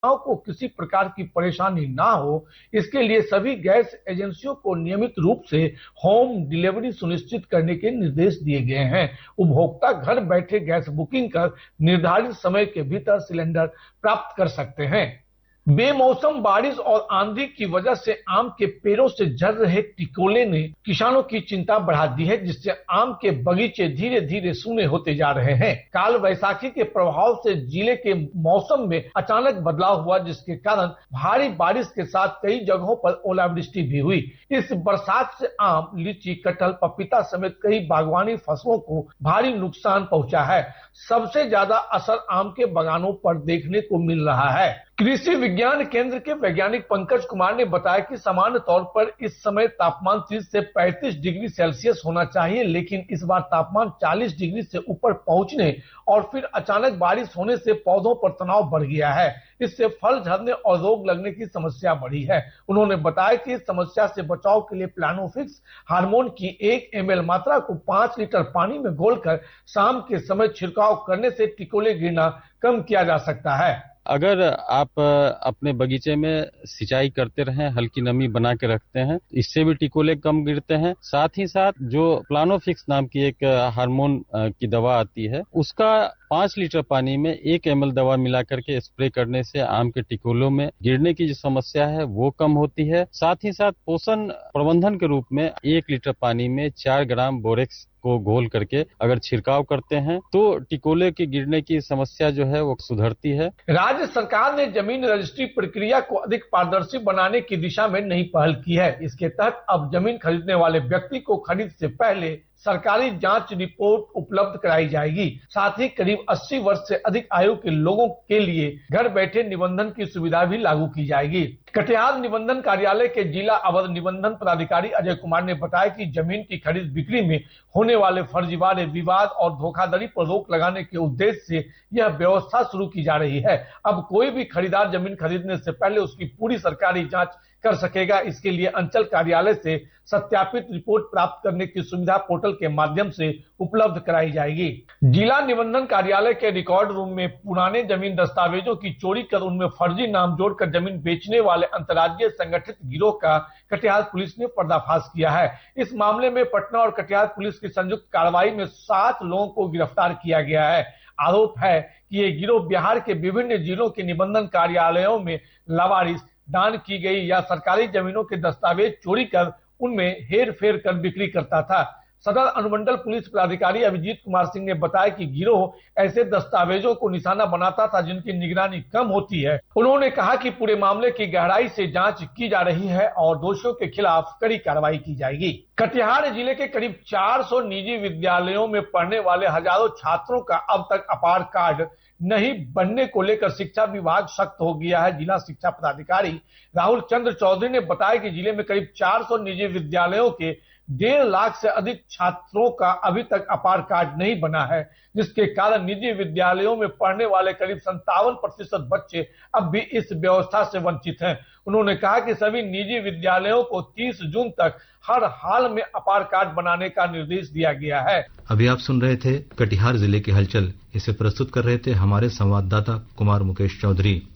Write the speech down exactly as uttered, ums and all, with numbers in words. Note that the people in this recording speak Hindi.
को किसी प्रकार की परेशानी ना हो, इसके लिए सभी गैस एजेंसियों को नियमित रूप से होम डिलीवरी सुनिश्चित करने के निर्देश दिए गए हैं। उपभोक्ता घर बैठे गैस बुकिंग कर निर्धारित समय के भीतर सिलेंडर प्राप्त कर सकते हैं। बेमौसम बारिश और आंधी की वजह से आम के पेड़ों से झड़ रहे टिकोले ने किसानों की चिंता बढ़ा दी है, जिससे आम के बगीचे धीरे धीरे सूने होते जा रहे हैं। काल वैशाखी के प्रभाव से जिले के मौसम में अचानक बदलाव हुआ, जिसके कारण भारी बारिश के साथ कई जगहों पर ओलावृष्टि भी हुई। इस बरसात से आम, लीची, कटहल, पपीता समेत कई बागवानी फसलों को भारी नुकसान पहुंचा है। सबसे ज्यादा असर आम के बागानों पर देखने को मिल रहा है। कृषि विज्ञान केंद्र के वैज्ञानिक पंकज कुमार ने बताया कि सामान्य तौर पर इस समय तापमान तीस से पैंतीस डिग्री सेल्सियस होना चाहिए, लेकिन इस बार तापमान चालीस डिग्री से ऊपर पहुंचने और फिर अचानक बारिश होने से पौधों पर तनाव बढ़ गया है। इससे फल झड़ने और रोग लगने की समस्या बढ़ी है। उन्होंने बताया कि इस समस्या से बचाव के लिए प्लानोफिक्स हार्मोन की एक एम एल मात्रा को पांच लीटर पानी में घोलकर शाम के समय छिड़काव करने से टिकोले गिरना कम किया जा सकता है। अगर आप अपने बगीचे में सिंचाई करते रहें, हल्की नमी बना के रखते हैं, इससे भी टिकोले कम गिरते हैं। साथ ही साथ जो प्लानोफिक्स नाम की एक हार्मोन की दवा आती है, उसका पांच लीटर पानी में एक एम एल दवा मिला करके स्प्रे करने से आम के टिकोलों में गिरने की जो समस्या है वो कम होती है। साथ ही साथ पोषण प्रबंधन के रूप में एक लीटर पानी में चार ग्राम बोरेक्स को घोल करके अगर छिड़काव करते हैं तो टिकोले के गिरने की समस्या जो है वो सुधरती है। राज्य सरकार ने जमीन रजिस्ट्री प्रक्रिया को अधिक पारदर्शी बनाने की दिशा में नई पहल की है। इसके तहत अब जमीन खरीदने वाले व्यक्ति को खरीद से पहले सरकारी जांच रिपोर्ट उपलब्ध कराई जाएगी। साथ ही करीब अस्सी वर्ष से अधिक आयु के लोगों के लिए घर बैठे निबंधन की सुविधा भी लागू की जाएगी। कटिहार निबंधन कार्यालय के जिला अवर निबंधन पदाधिकारी अजय कुमार ने बताया कि जमीन की खरीद बिक्री में होने वाले फर्जीवाड़े, विवाद और धोखाधड़ी पर रोक लगाने के उद्देश्य से यह व्यवस्था शुरू की जा रही है। अब कोई भी खरीदार जमीन खरीदने से पहले उसकी पूरी सरकारी जांच कर सकेगा। इसके लिए अंचल कार्यालय से सत्यापित रिपोर्ट प्राप्त करने की सुविधा पोर्टल के माध्यम से उपलब्ध कराई जाएगी। जिला निबंधन कार्यालय के रिकॉर्ड रूम में पुराने जमीन दस्तावेजों की चोरी कर उनमें फर्जी नाम जोड़कर जमीन बेचने वाले अंतर्राज्यीय संगठित गिरोह का कटिहार पुलिस ने पर्दाफाश किया है। इस मामले में पटना और कटिहार पुलिस की संयुक्त कार्रवाई में सात लोगों को गिरफ्तार किया गया है। आरोप है कि ये गिरोह बिहार के विभिन्न जिलों के निबंधन कार्यालयों में लावारिस, दान की गई या सरकारी जमीनों के दस्तावेज चोरी कर उनमें हेर फेर कर बिक्री करता था। सदर अनुमंडल पुलिस पदाधिकारी अभिजीत कुमार सिंह ने बताया कि गिरोह ऐसे दस्तावेजों को निशाना बनाता था जिनकी निगरानी कम होती है। उन्होंने कहा कि पूरे मामले की गहराई से जांच की जा रही है और दोषियों के खिलाफ कड़ी कार्रवाई की जाएगी। कटिहार जिले के करीब चार सौ निजी विद्यालयों में पढ़ने वाले हजारों छात्रों का अब तक आधार कार्ड नहीं बनने को लेकर शिक्षा विभाग सख्त हो गया है। जिला शिक्षा पदाधिकारी राहुल चंद्र चौधरी ने बताया कि जिले में करीब चार सौ निजी विद्यालयों के डेढ़ लाख से अधिक छात्रों का अभी तक आधार कार्ड नहीं बना है, जिसके कारण निजी विद्यालयों में पढ़ने वाले करीब संतावन प्रतिशत बच्चे अब भी इस व्यवस्था से वंचित हैं। उन्होंने कहा कि सभी निजी विद्यालयों को तीस जून तक हर हाल में आधार कार्ड बनाने का निर्देश दिया गया है। अभी आप सुन रहे थे कटिहार जिले की हलचल। इसे प्रस्तुत कर रहे थे हमारे संवाददाता कुमार मुकेश चौधरी।